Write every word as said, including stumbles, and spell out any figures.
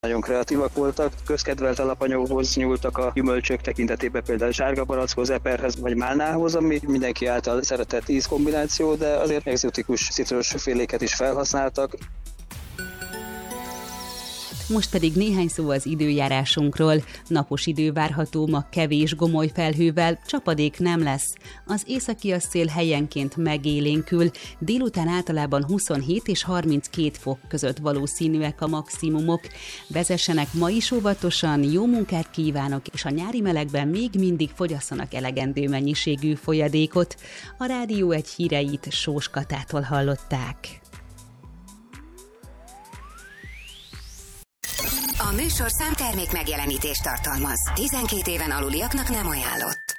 Nagyon kreatívak voltak, közkedvelt alapanyaghoz nyúltak a gyümölcsök tekintetében, például sárga barackhoz, eperhez vagy málnához, ami mindenki által szeretett ízkombináció, de azért egzotikus citrusféléket is felhasználtak. Most pedig néhány szó az időjárásunkról. Napos idő várható, ma kevés gomoly felhővel, csapadék nem lesz. Az északi szél helyenként megélénkül, délután általában huszonhét és harminckét fok között valószínűek a maximumok. Vezessenek ma is óvatosan, jó munkát kívánok, és a nyári melegben még mindig fogyasszanak elegendő mennyiségű folyadékot. A Rádió egy híreit Sós Katától hallották. A műsorszám termék megjelenítést tartalmaz. tizenkét éven aluliaknak nem ajánlott.